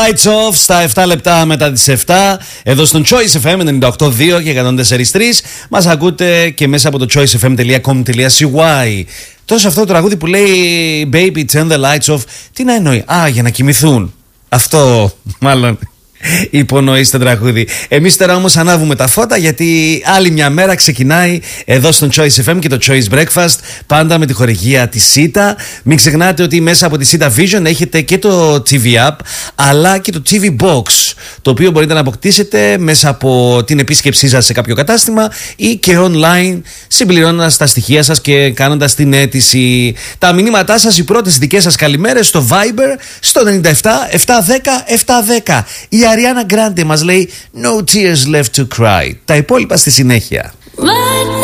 Lights Off στα 7 λεπτά μετά τις 7. Εδώ στον Choice FM 98.2 και 104.3. Μας ακούτε και μέσα από το choicefm.com.cy. Τόσο αυτό το τραγούδι που λέει Baby turn the lights off, τι να εννοεί? Για να κοιμηθούν. Αυτό μάλλον υπονοεί στο τραγούδι. Εμείς τώρα όμως ανάβουμε τα φώτα, γιατί άλλη μια μέρα ξεκινάει εδώ στον Choice FM και το Choice Breakfast, πάντα με τη χορηγία της Sita. Μην ξεχνάτε ότι μέσα από τη Sita Vision έχετε και το TV App αλλά και το TV Box, το οποίο μπορείτε να αποκτήσετε μέσα από την επίσκεψή σας σε κάποιο κατάστημα ή και online, συμπληρώνοντας τα στοιχεία σας και κάνοντας την αίτηση. Τα μηνύματά σας, οι πρώτες δικές σας καλημέρες στο Viber στο 97 710 710. Η Ariana Grande μας λέει No tears left to cry. Τα υπόλοιπα στη συνέχεια.